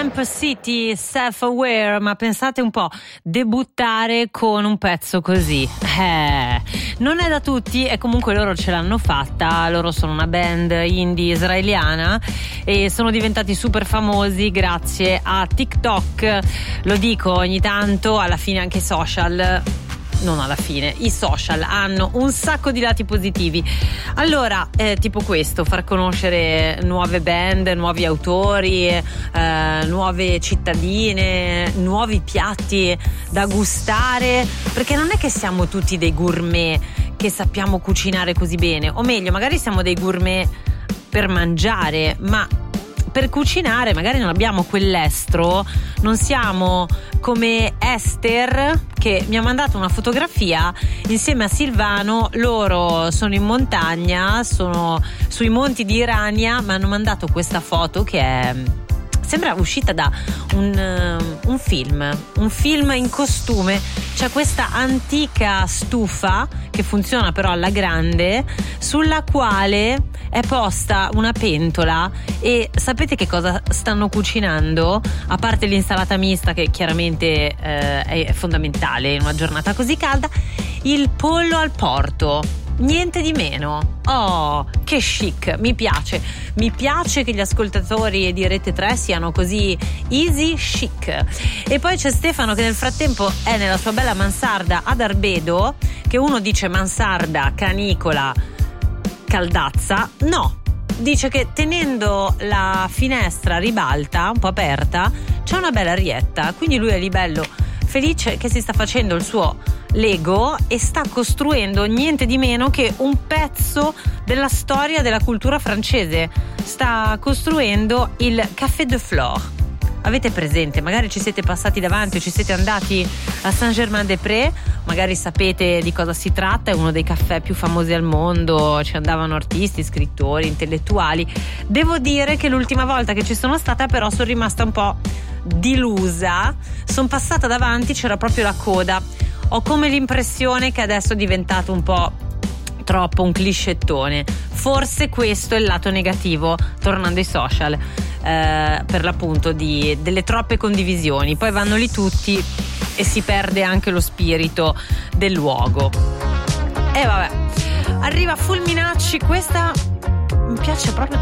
Lamp City, Self-Aware, ma pensate un po', debuttare con un pezzo così, non è da tutti e comunque loro ce l'hanno fatta. Loro sono una band indie israeliana e sono diventati super famosi grazie a TikTok. Lo dico ogni tanto, alla fine anche i social, non alla fine, i social hanno un sacco di lati positivi. Allora, tipo questo, far conoscere nuove band, nuovi autori, nuove cittadine, nuovi piatti da gustare, perché non è che siamo tutti dei gourmet che sappiamo cucinare così bene, o meglio, magari siamo dei gourmet per mangiare, ma per cucinare magari non abbiamo quell'estro, non siamo come Esther che mi ha mandato una fotografia insieme a Silvano. Loro sono in montagna, sono sui monti di Irania, ma hanno mandato questa foto che è, sembra uscita da un film in costume. C'è questa antica stufa che funziona però alla grande, sulla quale è posta una pentola, e sapete che cosa stanno cucinando? A parte l'insalata mista, che chiaramente è fondamentale in una giornata così calda, il pollo al porto, niente di meno. Oh, che chic, mi piace che gli ascoltatori di Rete 3 siano così easy chic. E poi c'è Stefano che nel frattempo è nella sua bella mansarda ad Arbedo, che uno dice mansarda, canicola, caldazza, no, dice che tenendo la finestra ribalta, un po' aperta, c'è una bella arietta, quindi lui è lì bello felice che si sta facendo il suo Lego e sta costruendo niente di meno che un pezzo della storia della cultura francese. Sta costruendo il Café de Flore. Avete presente? Magari ci siete passati davanti o ci siete andati a Saint-Germain-des-Prés, magari sapete di cosa si tratta. È uno dei caffè più famosi al mondo, ci andavano artisti, scrittori, intellettuali. Devo dire che l'ultima volta che ci sono stata però sono rimasta un po' dilusa. Sono passata davanti, c'era proprio la coda. Ho come l'impressione che adesso è diventato un po' troppo un clicchettone. Forse questo è il lato negativo, tornando ai social, per l'appunto delle troppe condivisioni. Poi vanno lì tutti e si perde anche lo spirito del luogo. E vabbè, arriva Fulminacci, questa mi piace proprio